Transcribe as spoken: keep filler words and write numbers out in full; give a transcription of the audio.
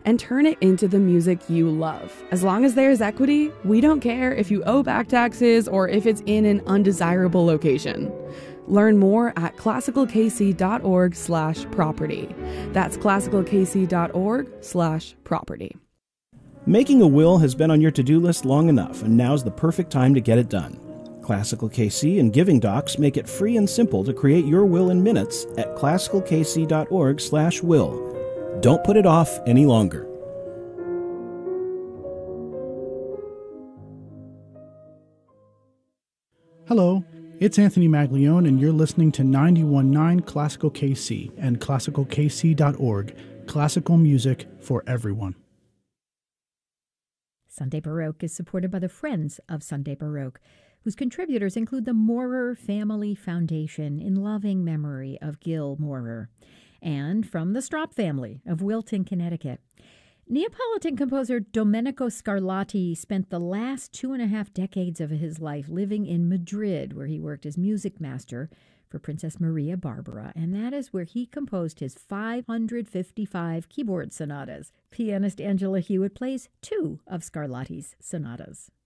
and turn it into the music you love. As long as there's equity, we don't care if you owe back taxes or if it's in an undesirable location. Learn more at classicalkc.org slash property. That's classicalkc.org slash property. Making a will has been on your to-do list long enough, and now's the perfect time to get it done. Classical K C and Giving Docs make it free and simple to create your will in minutes at classicalkc.org slash will. Don't put it off any longer. Hello, it's Anthony Maglione, and you're listening to ninety-one point nine Classical K C and classical k c dot org, classical music for everyone. Sunday Baroque is supported by the Friends of Sunday Baroque, whose contributors include the Maurer Family Foundation in loving memory of Gil Maurer, and from the Strop family of Wilton, Connecticut. Neapolitan composer Domenico Scarlatti spent the last two and a half decades of his life living in Madrid, where he worked as music master for Princess Maria Barbara, and that is where he composed his five hundred fifty-five keyboard sonatas. Pianist Angela Hewitt plays two of Scarlatti's sonatas.